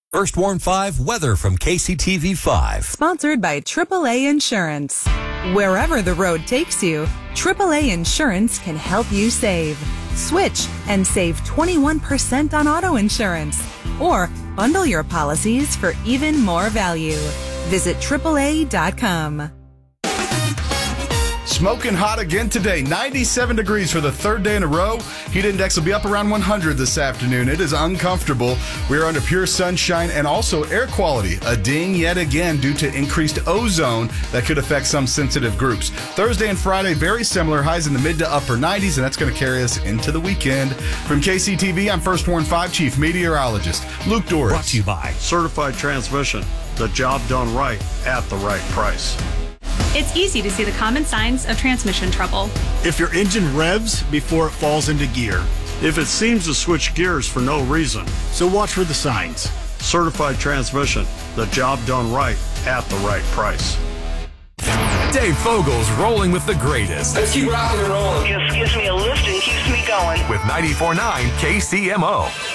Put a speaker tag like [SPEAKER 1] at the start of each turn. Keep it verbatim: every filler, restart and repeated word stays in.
[SPEAKER 1] First Warn five weather from K C T V five.
[SPEAKER 2] Sponsored by triple A Insurance. Wherever the road takes you, triple A Insurance can help you save. Switch and save twenty-one percent on auto insurance. Or bundle your policies for even more value. Visit triple A dot com.
[SPEAKER 3] Smoking hot again today. ninety-seven degrees for the third day in a row. Heat index will be up around one hundred this afternoon. It is uncomfortable. We are under pure sunshine and also air quality. A ding yet again due to increased ozone that could affect some sensitive groups. Thursday and Friday, very similar. Highs in the mid to upper nineties, and that's going to carry us into the weekend. From K C T V, I'm First Warn five Chief Meteorologist Luke Doris.
[SPEAKER 4] Brought to you by
[SPEAKER 5] Certified Transmission. The job done right at the right price.
[SPEAKER 6] It's easy to see the common signs of transmission trouble.
[SPEAKER 4] If your engine revs before it falls into gear.
[SPEAKER 5] If it seems to switch gears for no reason.
[SPEAKER 4] So watch for the signs.
[SPEAKER 5] Certified Transmission. The job done right at the right price.
[SPEAKER 1] Dave Fogel's rolling with the greatest.
[SPEAKER 7] Let's keep rocking and rolling.
[SPEAKER 8] Just gives me a lift and keeps me going.
[SPEAKER 1] With ninety-four point nine K C M O.